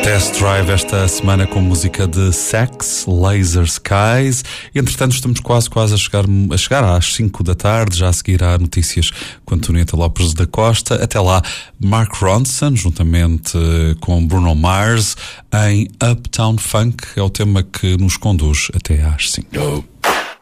Test Drive esta semana com música de Sex, Laser Skies. Entretanto, estamos quase a chegar às 5 da tarde, já a seguir há notícias com Antonieta Lopes da Costa. Até lá, Mark Ronson, juntamente com Bruno Mars, em Uptown Funk. É o tema que nos conduz até às 5.